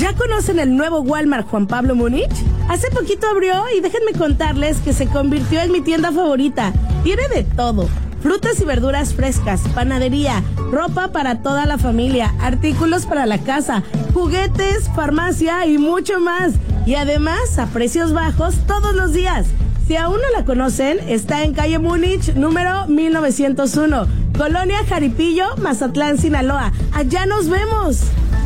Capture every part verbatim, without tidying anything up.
¿Ya conocen el nuevo Walmart Juan Pablo Múnich? Hace poquito abrió y déjenme contarles que se convirtió en mi tienda favorita. Tiene de todo: frutas y verduras frescas, panadería, ropa para toda la familia, artículos para la casa, juguetes, farmacia y mucho más. Y además a precios bajos todos los días. Si aún no la conocen, está en calle Múnich, número mil novecientos uno, Colonia Jaripillo, Mazatlán, Sinaloa. Allá nos vemos.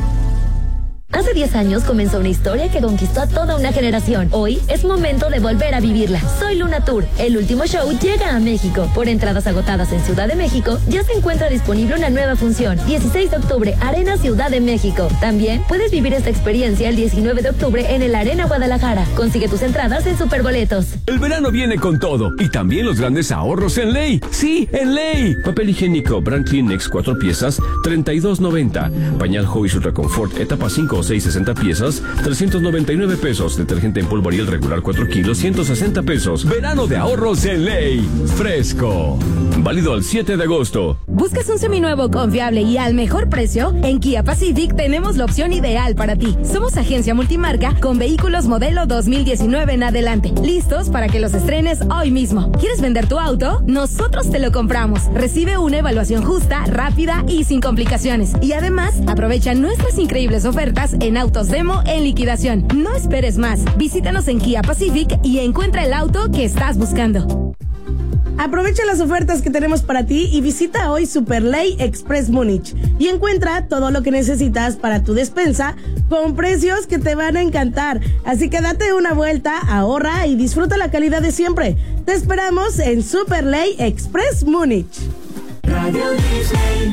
Hace diez años comenzó una historia que conquistó a toda una generación. Hoy es momento de volver a vivirla. Soy Luna Tour. El último show llega a México. Por entradas agotadas en Ciudad de México, ya se encuentra disponible una nueva función. dieciséis de octubre, Arena Ciudad de México. También puedes vivir esta experiencia el diecinueve de octubre en el Arena Guadalajara. Consigue tus entradas en Superboletos. El verano viene con todo y también los grandes ahorros en Ley. Sí, en Ley. Papel higiénico Brand Kleenex cuatro piezas, treinta y dos noventa. Pañal Hobbies Ultra Confort etapa cinco o seis, sesenta piezas, trescientos noventa y nueve pesos. Detergente en polvo Ariel regular cuatro kilos, ciento sesenta pesos. Verano de ahorros en Ley. Fresco. Válido al siete de agosto. ¿Buscas un seminuevo confiable y al mejor precio? En Kia Pacific tenemos la opción ideal para ti. Somos agencia multimarca con vehículos modelo dos mil diecinueve en adelante, listos para que los estrenes hoy mismo. ¿Quieres vender tu auto? Nosotros te lo compramos. Recibe una evaluación justa, rápida y sin complicaciones. Y además, aprovecha nuestras increíbles ofertas en autos demo en liquidación. No esperes más. Visítanos en Kia Pacific y encuentra el auto que estás buscando. Aprovecha las ofertas que tenemos para ti y visita hoy Superley Express Múnich y encuentra todo lo que necesitas para tu despensa con precios que te van a encantar. Así que date una vuelta, ahorra y disfruta la calidad de siempre. Te esperamos en Superley Express Múnich. Radio Disney.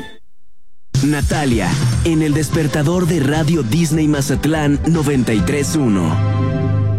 Natalia, en el despertador de Radio Disney Mazatlán noventa y tres punto uno.